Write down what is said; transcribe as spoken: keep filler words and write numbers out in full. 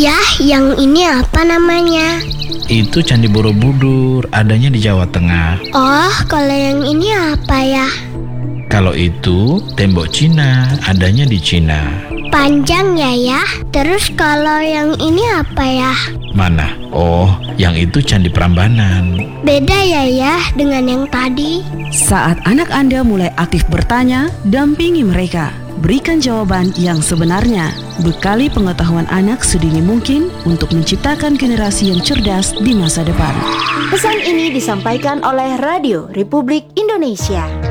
Yah, yang ini apa namanya? Itu Candi Borobudur, adanya di Jawa Tengah. Oh, kalau yang ini apa ya? Kalau itu tembok Cina, adanya di Cina. Panjang ya ya. Terus kalau yang ini apa ya? Mana? Oh, yang itu Candi Prambanan. Beda ya ya dengan yang tadi. Saat anak Anda mulai aktif bertanya, dampingi mereka. Berikan jawaban yang sebenarnya. Bekali pengetahuan anak sedini mungkin untuk menciptakan generasi yang cerdas di masa depan. Pesan ini disampaikan oleh Radio Republik Indonesia.